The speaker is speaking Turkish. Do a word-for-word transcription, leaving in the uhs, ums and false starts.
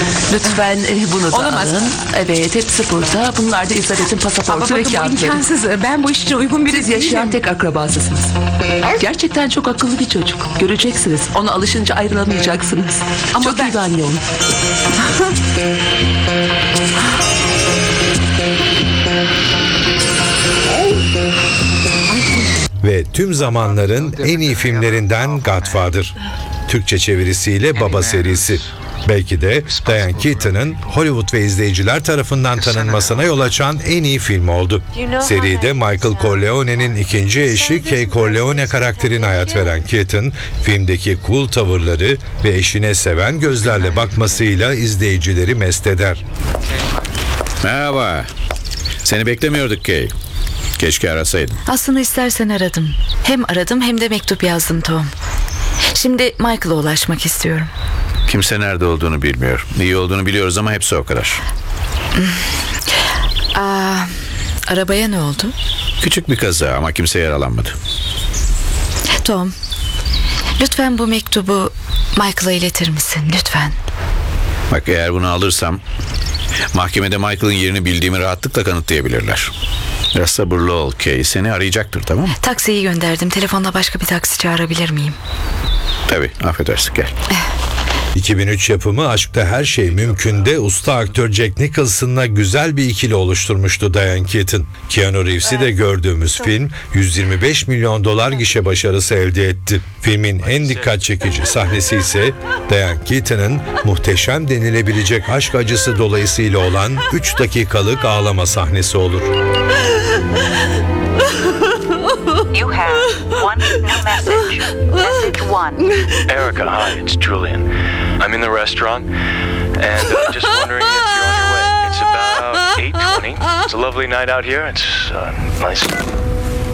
Lütfen e, bunu da Olamaz. alın. Evet, hepsi burada. Bunlar da İzalet'in Ama pasaportu bakın ve bu kağıtları. imkansız. Ben bu iş için uygun biri Siz yaşayan değilim. tek akrabasısınız. Gerçekten çok akıllı bir çocuk. Göreceksiniz. Ona alışınca ayrılamayacaksınız. Ama çok ben- iyi bir anne olun. Ve tüm zamanların en iyi filmlerinden Godfather. Türkçe çevirisiyle Baba serisi. Belki de Diane Keaton'ın Hollywood ve izleyiciler tarafından tanınmasına yol açan en iyi film oldu. Seride Michael Corleone'nin ikinci eşi Kay Corleone karakterine hayat veren Keaton, filmdeki cool tavırları ve eşine seven gözlerle bakmasıyla izleyicileri mest eder. Merhaba. Seni beklemiyorduk Kay. Keşke arasaydın. Aslında istersen aradım. Hem aradım hem de mektup yazdım Tom. Şimdi Michael'a ulaşmak istiyorum. Kimse nerede olduğunu bilmiyor. İyi olduğunu biliyoruz ama hepsi o kadar. Aa, arabaya ne oldu? Küçük bir kaza ama kimse yaralanmadı. Tom, lütfen bu mektubu Michael'a iletir misin? Lütfen. Bak eğer bunu alırsam mahkemede Michael'ın yerini bildiğimi rahatlıkla kanıtlayabilirler. Biraz sabırlı ol Kay. Seni arayacaktır, tamam mı? Taksiyi gönderdim. Telefonla başka bir taksi çağırabilir miyim? Tabii, affedersin, gel. iki bin üç yapımı Aşkta Her Şey Mümkün'de usta aktör Jack Nicholson'la güzel bir ikili oluşturmuştu Diane Keaton. Keanu Reeves'i de gördüğümüz film yüz yirmi beş milyon dolar gişe başarısı elde etti. Filmin en dikkat çekici sahnesi ise Diane Keaton'ın muhteşem denilebilecek aşk acısı dolayısıyla olan üç dakikalık ağlama sahnesi olur. You have one new message. Message one. Erica, hi, it's Julian. I'm in the restaurant, and uh, just wondering if you're on your way. It's about eight twenty. It's a lovely night out here. It's uh, nice.